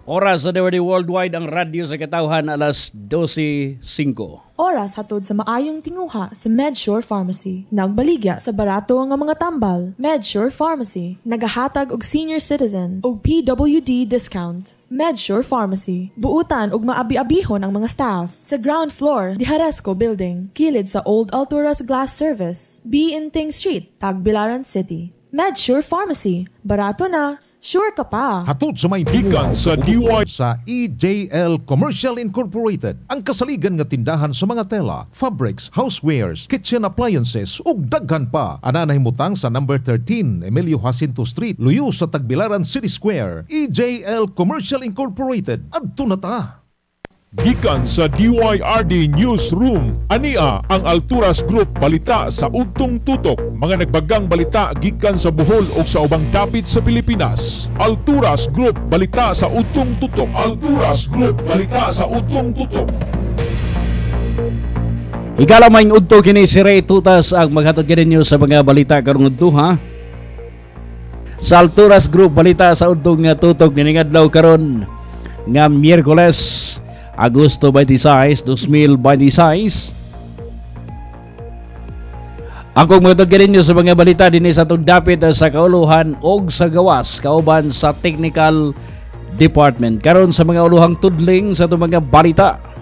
Oras sa Dewey Worldwide ang radyo sa katawhan alas 12:05. Oras hatod sa maayong tinguha sa MedSure Pharmacy. Nagbaligya sa barato nga mga tambal. MedSure Pharmacy nagahatag og senior citizen og PWD discount. MedSure Pharmacy. Buutan og maabi-abihon ang mga staff. Sa ground floor, di Haresco Building. Kilid sa Old Alturas Glass Service. B. Inting Street, Tagbilaran City. MedSure Pharmacy. Barato na. Sure ka pa. Hatod sa may gikan sa DY sa EJL Commercial Incorporated. Ang kasaligan nga tindahan sa mga tela, fabrics, housewares, kitchen appliances ug daghan pa. Ana nahimutang sa number 13 Emilio Jacinto Street, luyo sa Tagbilaran City Square. EJL Commercial Incorporated. Adto na ta. Gikan sa DYRD Newsroom, ania ang Alturas Group balita sa udtong tutok, mga nagbagang balita gikan sa Bohol o sa ubang dapit sa Pilipinas. Alturas Group balita sa udtong tutok. Alturas Group balita sa udtong tutok. Ikalamay udto kini si Ray Tutas ang maghatod kaninyo sa mga balita karong adtuha. Sa Alturas Group balita sa udtong tutok niningadlaw karon nga Miyerkules Agosto 26, 2026. Akong magtugyan ninyo sa mga balita din sa itong dapit sa kauluhan o sa gawas kauban sa technical department. Karon sa mga uluhang tudling sa itong mga balita.